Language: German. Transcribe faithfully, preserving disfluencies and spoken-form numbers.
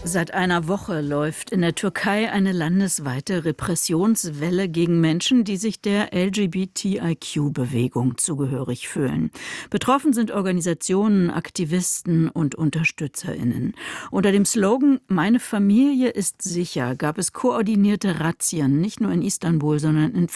Seit einer Woche läuft in der Türkei eine landesweite Repressionswelle gegen Menschen, die sich der L G B T I Q-Bewegung zugehörig fühlen. Betroffen sind Organisationen, Aktivisten und UnterstützerInnen. Unter dem Slogan »Meine Familie ist sicher« gab es koordinierte Razzien, nicht nur in Istanbul, sondern in